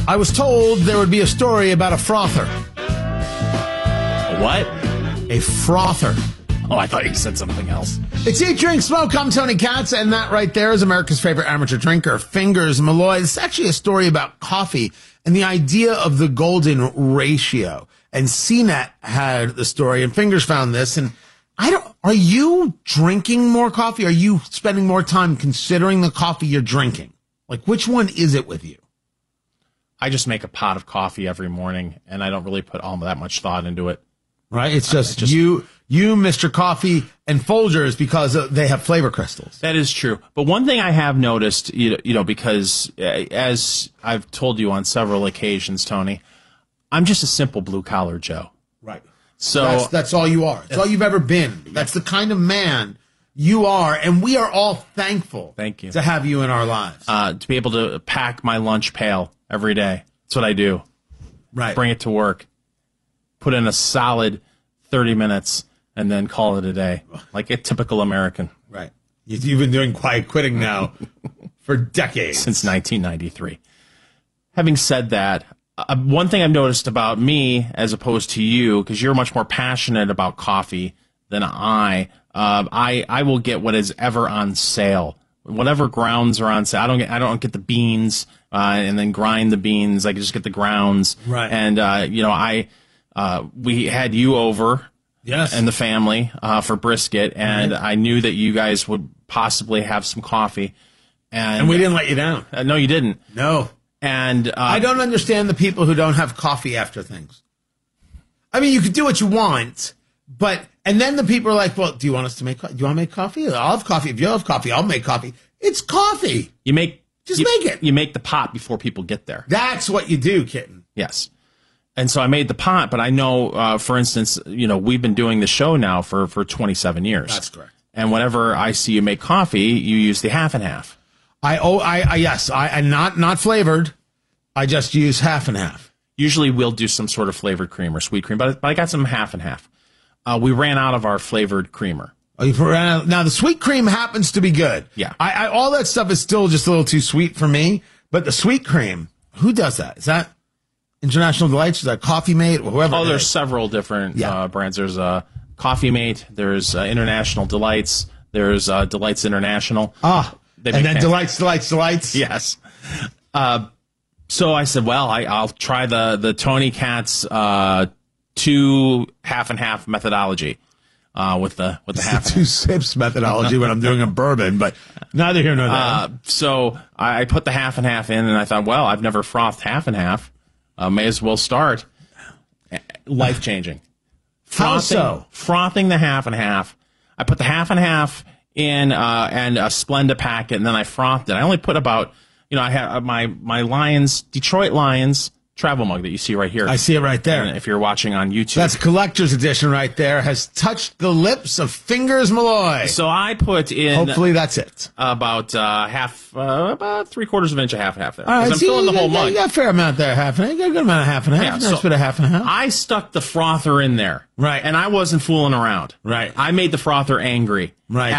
I was told there would be a story about a frother. A what? A frother. Oh, I thought you said something else. It's Eat, Drink, Smoke. I'm Tony Katz, and that right there is America's favorite amateur drinker, Fingers Malloy. It's actually a story about coffee and the idea of the golden ratio. And CNET had the story, and Fingers found this. And are you drinking more coffee? Are you spending more time considering the coffee you're drinking? Like, which one is it with you? I just make a pot of coffee every morning, and I don't really put all that much thought into it. Right? It's just you, Mr. Coffee, and Folgers because they have flavor crystals. That is true. But one thing I have noticed, because as I've told you on several occasions, Tony, I'm just a simple blue-collar Joe. Right. So that's all you are. That's all you've ever been. That's the kind of man you are, and we are all thankful. Thank you. To have you in our lives. To be able to pack my lunch pail every day. That's what I do. Right. Bring it to work. Put in a solid 30 minutes and then call it a day. Like a typical American. Right. You've been doing quiet quitting now for decades. Since 1993. Having said that, one thing I've noticed about me as opposed to you, because you're much more passionate about coffee than I will get what is ever on sale. Whatever grounds are on sale. I don't get the beans and then grind the beans. I can just get the grounds. Right. And we had you over. Yes. And the family for brisket, and I knew that you guys would possibly have some coffee. And we didn't let you down. No, you didn't. No. And I don't understand the people who don't have coffee after things. I mean, you could do what you want, and then the people are like, well, do you want us to make coffee? Do you want to make coffee? I'll have coffee. If you have coffee, I'll make coffee. It's coffee. Make it. You make the pot before people get there. That's what you do, kitten. Yes. And so I made the pot, but I know, for instance, we've been doing the show now for 27 years. That's correct. And whenever I see you make coffee, you use the half and half. Yes, not flavored. I just use half and half. Usually we'll do some sort of flavored cream or sweet cream, but I got some half and half. We ran out of our flavored creamer. Oh, you ran out. Now the sweet cream happens to be good. Yeah. All that stuff is still just a little too sweet for me. But the sweet cream, who does that? Is that International Delights? Is that Coffee Mate? Or whoever. Oh, there's several different brands. There's Coffee Mate. There's International Delights. There's Delights International. And then Delights. Yes. So I said, well, I'll try the Tony Katz 2 half and half methodology with the half. The 2 sips methodology when I'm doing a bourbon, but neither here nor there. So I put the half and half in, and I thought, well, I've never frothed half and half. May as well start. Life changing. How so? Frothing the half and half. I put the half and half in and a Splenda packet, and then I frothed it. I only put about, I have my Detroit Lions travel mug that you see right here. I see it right there. And if you're watching on YouTube. That's collector's edition right there. Has touched the lips of Fingers Malloy. So I put in. Hopefully that's it. About about 3/4 of an inch of half and half there. All right, I'm filling the whole mug. You got a fair amount there, half and half. You got a good amount of half and half. Yeah, Nice bit of half and half. I stuck the frother in there. Right. And I wasn't fooling around. Right. I made the frother angry. Right.